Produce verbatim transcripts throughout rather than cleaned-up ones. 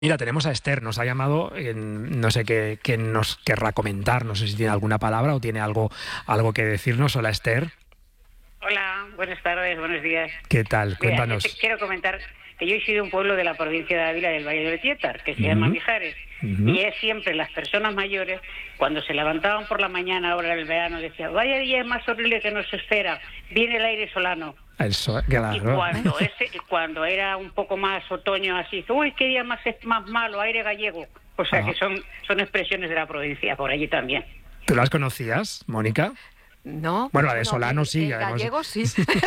Mira, tenemos a Esther, nos ha llamado, eh, no sé qué, qué nos querrá comentar, no sé si tiene alguna palabra o tiene algo, algo que decirnos. Hola, Esther. Hola, buenas tardes, buenos días. ¿Qué tal? Mira, Cuéntanos. yo te quiero comentar que yo he sido un pueblo de la provincia de Ávila del Valle de Tietar, que se Uh-huh. llama Mijares, Uh-huh. y es siempre las personas mayores, cuando se levantaban por la mañana, ahora del verano, decían, vaya día más horrible que nos espera, viene el aire solano. Eso, claro. Y cuando ese, cuando era un poco más otoño, así, uy, qué día más, más malo, aire gallego. O sea, Ajá. que son, son expresiones de la provincia, por allí también. ¿Tú las conocías, Mónica? No. Bueno, la de Solano el, sí. El además... gallego sí.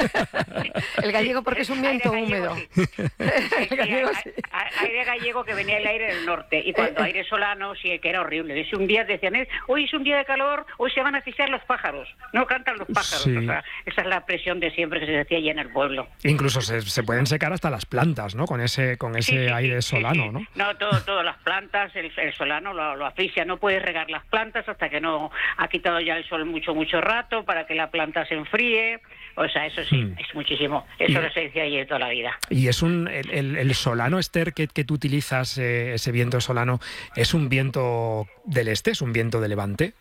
El gallego porque es un viento Aire húmedo. gallego, sí. El Sí, gallego a- sí. a- aire gallego que venía el aire del norte, y cuando aire solano sí que era horrible. Ese un día decían, "Eh, hoy es un día de calor, hoy se van a asfixiar los pájaros, no cantan los pájaros". Sí. O sea, esa es la presión de siempre que se decía allí en el pueblo. Incluso se, se pueden secar hasta las plantas, ¿no? Con ese, con ese Sí, sí, aire sí, solano, sí. ¿no? No, todo, todas las plantas, el, el solano lo, lo asfixia, no puedes regar las plantas hasta que no ha quitado ya el sol mucho, mucho rato para que la planta se enfríe. O sea, eso sí, Mm. es muchísimo. Eso Y- lo se decía allí toda la vida. Y es un el, el- el solano, Esther, que, que tú utilizas, eh, ese viento solano, ¿es un viento del este? ¿Es un viento de levante?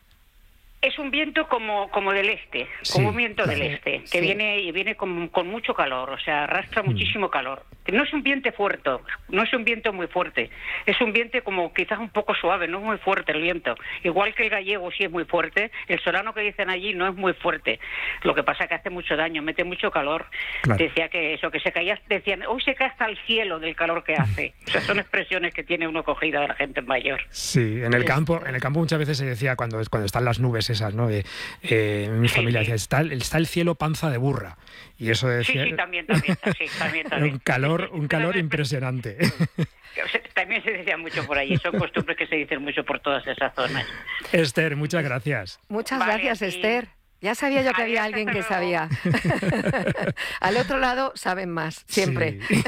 Es un viento como, como del este, Sí, como un viento claro. del este, que Sí. viene y viene con, con mucho calor, o sea, arrastra Mm. muchísimo calor. No es un viento fuerte, no es un viento muy fuerte, es un viento como quizás un poco suave, no es muy fuerte el viento. Igual que el gallego sí es muy fuerte, el solano que dicen allí no es muy fuerte. Lo que pasa es que hace mucho daño, mete mucho calor. Claro. Decía que eso, que se caía, decían, hoy se cae hasta el cielo del calor que hace. O sea, son expresiones que tiene uno cogida de la gente mayor. Sí, en el Es- campo, en el campo muchas veces se decía cuando, cuando están las nubes esas, ¿no? De, eh, mi Sí, familia sí. decía, está, el- está el cielo panza de burra. Y eso Sí, decía, sí, también, también, sí, también, era también. un calor, un calor Una- impresionante. O sea, también se decía mucho por allí, son costumbres que se dicen mucho por todas esas zonas. Esther, muchas gracias. Muchas Vale, gracias, y- Esther. Ya sabía yo que Adiós, había alguien hasta que luego. sabía. Al otro lado saben más, siempre. Sí.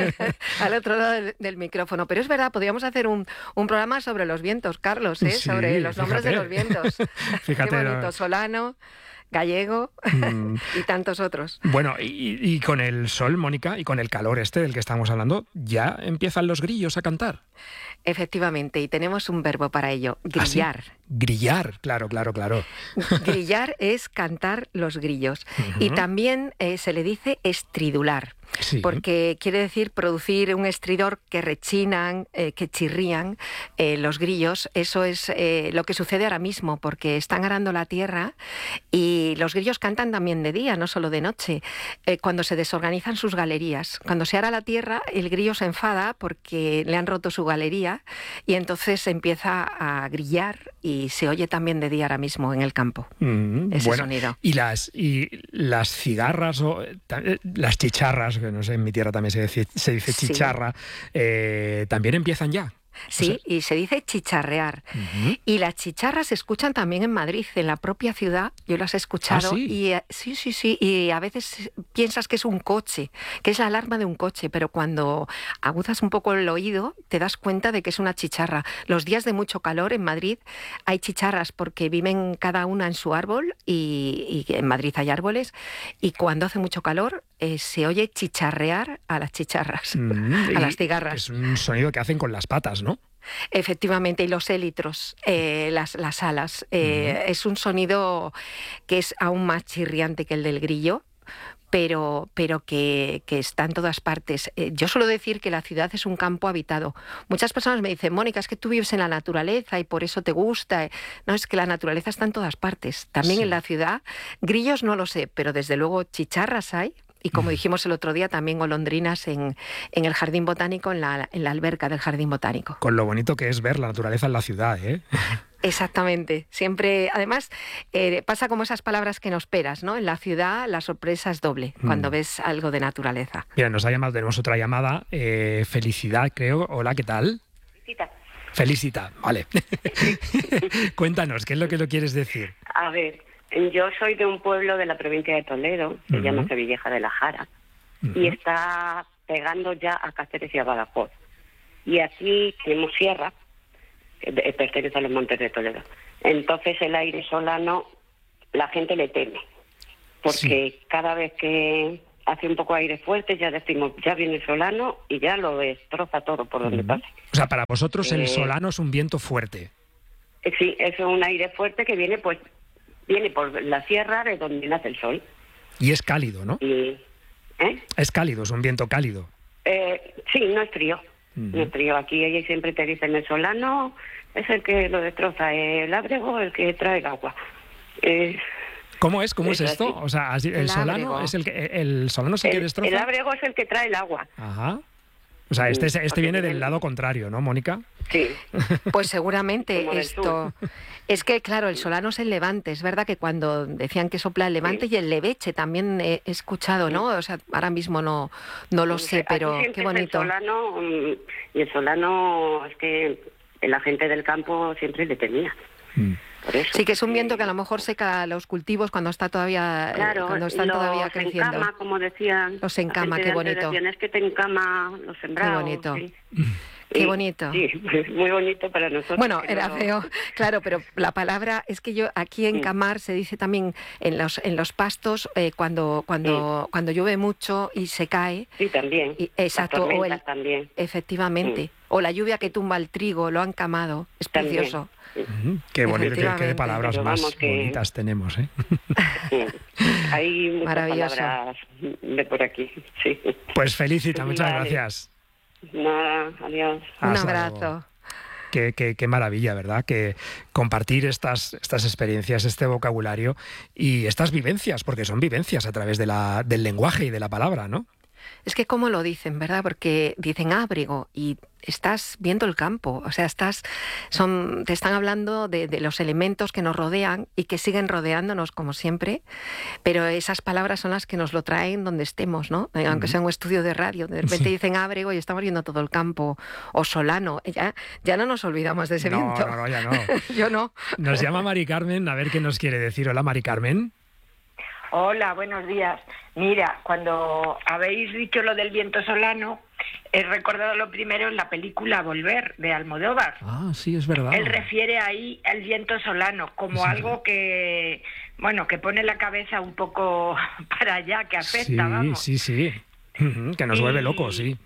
Al otro lado del, del micrófono. Pero es verdad, podríamos hacer un, un programa sobre los vientos, Carlos, ¿eh? Sí, Sobre los nombres de fíjate. los vientos. Fíjate, Qué ¿no? bonito, solano, gallego Mm. y tantos otros. Bueno, y, y con el sol, Mónica, y con el calor este del que estamos hablando, ya empiezan los grillos a cantar. Efectivamente, y tenemos un verbo para ello, ¿Ah, sí? grillar. Grillar, claro, claro, claro. Grillar es cantar los grillos. Y Ujú. también eh, se le dice estridular. Sí. Porque quiere decir producir un estridor que rechinan, eh, que chirrían eh, los grillos. Eso es eh, lo que sucede ahora mismo, porque están arando la tierra y los grillos cantan también de día, no solo de noche. Eh, cuando se desorganizan sus galerías, cuando se ara la tierra, el grillo se enfada porque le han roto su galería y entonces empieza a grillar y se oye también de día ahora mismo en el campo. Mm, Ese bueno, sonido. y las y las cigarras o eh, ta- eh, las chicharras, que no sé, en mi tierra también se dice, se dice Sí. chicharra, eh, también empiezan ya. Sí, y se dice chicharrear. Ujú. Y las chicharras se escuchan también en Madrid, en la propia ciudad. Yo las he escuchado. ¿Ah, sí? Y eh, sí, sí, sí. Y a veces piensas que es un coche, que es la alarma de un coche, pero cuando aguzas un poco el oído, te das cuenta de que es una chicharra. Los días de mucho calor en Madrid hay chicharras porque viven cada una en su árbol y, y en Madrid hay árboles. Y cuando hace mucho calor, eh, se oye chicharrear a las chicharras, Mm, a y las cigarras. Es un sonido que hacen con las patas, ¿no? Efectivamente, y los élitros, eh, las, las alas. Eh, Ujú. Es un sonido que es aún más chirriante que el del grillo, pero, pero que, que está en todas partes. Eh, yo suelo decir que la ciudad es un campo habitado. Muchas personas me dicen, Mónica, es que tú vives en la naturaleza y por eso te gusta. No, es que la naturaleza está en todas partes. También Sí. en la ciudad. Grillos no lo sé, pero desde luego chicharras hay. Y como dijimos el otro día, también golondrinas en, en el jardín botánico, en la, en la alberca del jardín botánico. Con lo bonito que es ver la naturaleza en la ciudad, ¿eh? Exactamente. Siempre, además, eh, pasa como esas palabras que no esperas, ¿no? En la ciudad la sorpresa es doble cuando Mm. ves algo de naturaleza. Mira, nos ha llamado, tenemos otra llamada. eh, Felicidad, creo. Hola, ¿qué tal? Cita. Felicita, vale. Cuéntanos, ¿qué es lo que lo quieres decir? A ver, yo soy de un pueblo de la provincia de Toledo, se Ujú. llama Sevilleja de la Jara, Ujú. y está pegando ya a Cáceres y a Badajoz. Y aquí tenemos sierra, que de- pertenece a los Montes de Toledo. Entonces el aire solano, la gente le teme, porque cada vez que hace un poco aire fuerte, ya decimos, ya viene el solano y ya lo destroza todo por donde Uh-huh. pase. O sea, para vosotros el Eh, solano es un viento fuerte. Eh, Sí, es un aire fuerte que viene pues viene por la sierra de donde nace el sol. Y es cálido, ¿no? Y, ¿eh? Es cálido, es un viento cálido. Eh, sí, no es frío. Ujú. No es frío. Aquí ellos siempre te dicen el solano es el que lo destroza, el ábrego el que trae el agua. Eh, ¿Cómo es? ¿Cómo es Es esto? así. O sea, así- el, El solano ábrego. es el que el solano es el, que el, destroza. el ábrego es el que trae el agua. Ajá. O sea, este, Sí, este porque viene del tiene- lado contrario, ¿no, Mónica? Sí. Pues seguramente Como del esto... Es que, claro, el solano es el levante. Es verdad que cuando decían que sopla el levante Sí. y el leveche también he he escuchado, ¿no? O sea, ahora mismo no, no lo sé, Aquí pero siempre qué es bonito. El solano, mm, y el solano es que la gente del campo siempre le temía. Mm. Por eso. Sí, que es un viento que a lo mejor seca los cultivos cuando está todavía, eh, Claro, cuando están los todavía creciendo. encama, como decían. Los la encama, gente qué de antes bonito. decían, es que te encama los sembrados. bonito. Sí. Qué Y- bonito. Sí, muy bonito para nosotros. Bueno, que era no- feo, claro, pero la palabra es que yo aquí en Sí. Camar se dice también en los en los pastos eh, cuando cuando cuando llueve mucho y se cae, Sí, también. y- exacto, Las o tormentas el- también. efectivamente, Sí. o la lluvia que tumba el trigo, lo han camado, es También. precioso. Ujú. Qué bonito, qué, qué de Efectivamente. palabras Pero más vamos que- bonitas tenemos, ¿eh? Sí. Hay muchas Maravilloso. palabras de por aquí. Sí. Pues felicita, muchas Vale. gracias. Nada, adiós. Un Hasta abrazo. luego. Qué, qué- qué maravilla, ¿verdad? Que compartir estas, estas experiencias, este vocabulario y estas vivencias, porque son vivencias a través de la, del lenguaje y de la palabra, ¿no? Es que cómo lo dicen, ¿verdad? Porque dicen ábrego y estás viendo el campo, o sea, estás, son, te están hablando de, de los elementos que nos rodean y que siguen rodeándonos como siempre, pero esas palabras son las que nos lo traen donde estemos, ¿no? Eh, Aunque sea un estudio de radio, de repente Sí. dicen ábrego y estamos viendo todo el campo, o solano, ya, ya no nos olvidamos de ese no, viento. no, no, ya no. Yo no. Nos llama Mari Carmen, a ver qué nos quiere decir. Hola, Mari Carmen. Hola, buenos días. Mira, cuando habéis dicho lo del viento solano, he recordado lo primero en la película Volver, de Almodóvar. Ah, sí, es verdad. Él refiere ahí al viento solano como Sí. algo que, bueno, que pone la cabeza un poco para allá, que afecta, Sí, vamos. sí, sí. Ujú, que nos Y- vuelve locos, sí.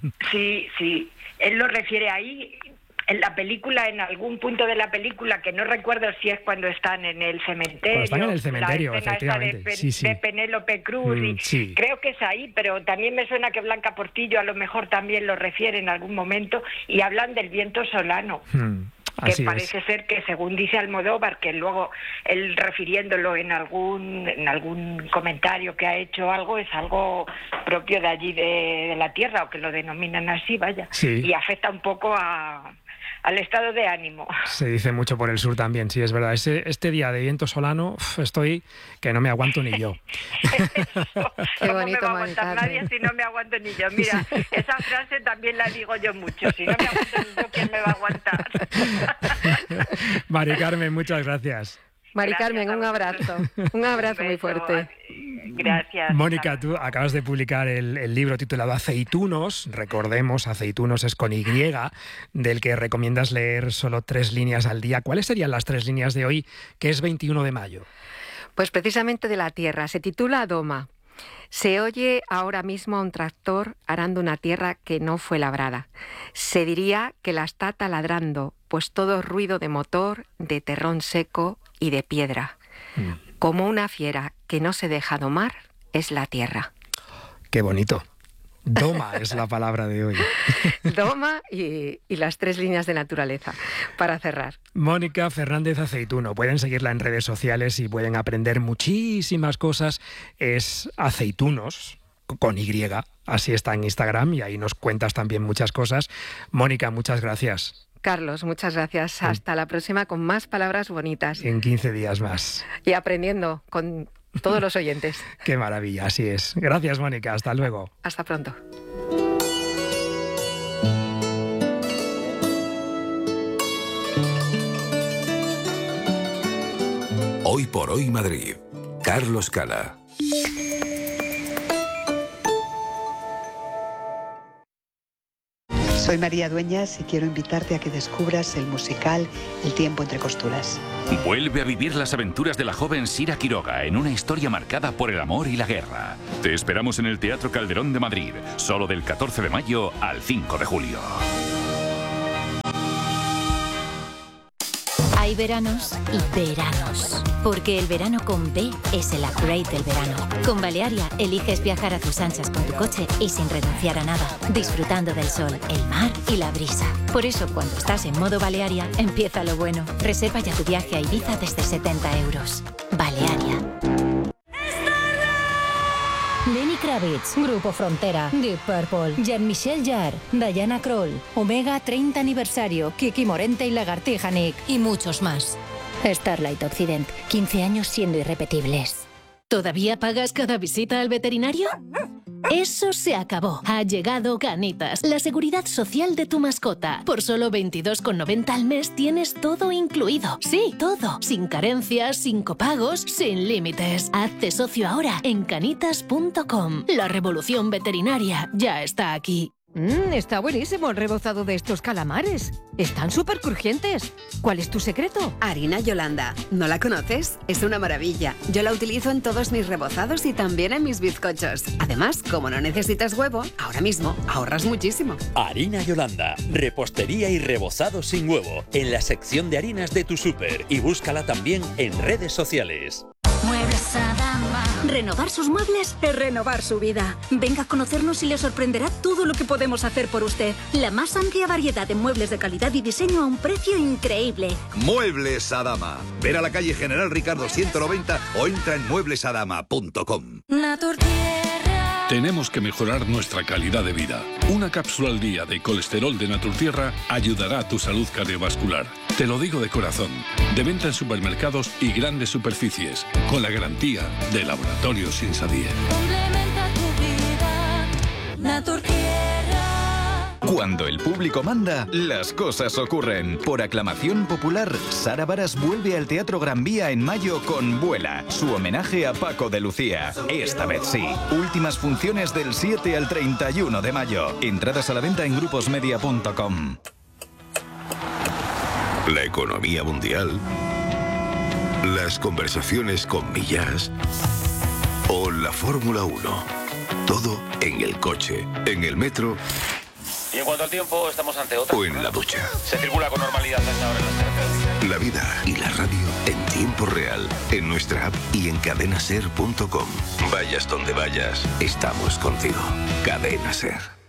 Sí, sí. Él lo refiere ahí en la película, en algún punto de la película, que no recuerdo si es cuando están en el cementerio. Cuando están en el cementerio, la escena esta efectivamente. De, Pen- Sí, sí. de Penélope Cruz. Mm, y sí. Creo que es ahí, pero también me suena que Blanca Portillo a lo mejor también lo refiere en algún momento, y hablan del viento solano. Mm, Que así parece es. ser que, según dice Almodóvar, que luego él refiriéndolo en algún en algún comentario que ha hecho algo, es algo propio de allí de, de la tierra, o que lo denominan así, vaya, Sí. y afecta un poco a, al estado de ánimo. Se dice mucho por el sur también, sí, es verdad. Ese, este día de viento solano, uf, estoy que no me aguanto ni yo. Qué ¿Cómo bonito, me va a Mari aguantar Carmen. nadie si no me aguanto ni yo? Mira, esa frase también la digo yo mucho. Si no me aguanto ni yo, ¿quién me va a aguantar? Mari Carmen, muchas gracias. Mari Gracias Carmen, a un vosotros. abrazo, un abrazo muy beso. fuerte. Gracias. Mónica, tú acabas de publicar el, el libro titulado Aceitunos, recordemos, Aceitunos es con Y, del que recomiendas leer solo tres líneas al día. ¿Cuáles serían las tres líneas de hoy, que es veintiuno de mayo? Pues precisamente de la tierra. Se titula Doma. Se oye ahora mismo a un tractor arando una tierra que no fue labrada. Se diría que la está taladrando, pues todo es ruido de motor, de terrón seco y de piedra. Mm. Como una fiera que no se deja domar, es la tierra. Qué bonito. Doma es la palabra de hoy. Doma y, y las tres líneas de naturaleza, para cerrar. Mónica Fernández Aceituno. Pueden seguirla en redes sociales y pueden aprender muchísimas cosas. Es Aceitunos, con Y. Así está en Instagram y ahí nos cuentas también muchas cosas. Mónica, muchas gracias. Carlos, muchas gracias. Hasta la próxima con más palabras bonitas En quince días más. y aprendiendo con todos los oyentes. Qué maravilla, así es. Gracias, Mónica. Hasta luego. Hasta pronto. Hoy por hoy Madrid. Carlos Cala. Soy María Dueñas y quiero invitarte a que descubras el musical El tiempo entre costuras. Vuelve a vivir las aventuras de la joven Sira Quiroga en una historia marcada por el amor y la guerra. Te esperamos en el Teatro Calderón de Madrid, solo del catorce de mayo al cinco de julio. Hay veranos y veranos, porque el verano con B es el upgrade del verano. Con Balearia eliges viajar a tus anchas con tu coche y sin renunciar a nada, disfrutando del sol, el mar y la brisa. Por eso, cuando estás en modo Balearia, empieza lo bueno. Reserva ya tu viaje a Ibiza desde setenta euros. Balearia. Lenny Kravitz, Grupo Frontera, Deep Purple, Jean-Michel Jarre, Diana Kroll, Omega treinta aniversario, Kiki Morente y Lagartija Nick y muchos más. Starlight Occident, quince años siendo irrepetibles. ¿Todavía pagas cada visita al veterinario? Eso se acabó. Ha llegado Canitas, la seguridad social de tu mascota. Por solo veintidós con noventa al mes tienes todo incluido. Sí, todo. Sin carencias, sin copagos, sin límites. Hazte socio ahora en canitas punto com. La revolución veterinaria ya está aquí. Mmm, está buenísimo el rebozado de estos calamares. Están súper crujientes. ¿Cuál es tu secreto? Harina Yolanda. ¿No la conoces? Es una maravilla. Yo la utilizo en todos mis rebozados y también en mis bizcochos. Además, como no necesitas huevo, ahora mismo ahorras muchísimo. Harina Yolanda. Repostería y rebozado sin huevo. En la sección de harinas de tu súper. Y búscala también en redes sociales. Muebles Adama. Renovar sus muebles es renovar su vida. Venga a conocernos y le sorprenderá todo lo que podemos hacer por usted. La más amplia variedad de muebles de calidad y diseño a un precio increíble. Muebles Adama. Ver a la calle General Ricardo ciento noventa o entra en muebles adama punto com. Naturtierra. Tenemos que mejorar nuestra calidad de vida. Una cápsula al día de colesterol de Naturtierra ayudará a tu salud cardiovascular. Te lo digo de corazón. De venta en supermercados y grandes superficies, con la garantía de Laboratorios Insadier. Complementa tu vida. Naturtierra. Cuando el público manda, las cosas ocurren. Por aclamación popular, Sara Varas vuelve al Teatro Gran Vía en mayo con Vuela, su homenaje a Paco de Lucía. Esta vez sí. Últimas funciones del siete al treinta y uno de mayo. Entradas a la venta en gruposmedia punto com. La economía mundial, las conversaciones con Millás o la Fórmula uno. Todo en el coche, en el metro. Y en cuanto al tiempo, estamos ante otra. O en la ducha. Se circula con normalidad hasta ahora en las carreteras. La vida y la radio en tiempo real, en nuestra app y en cadena ser punto com. Vayas donde vayas, estamos contigo. Cadena Ser.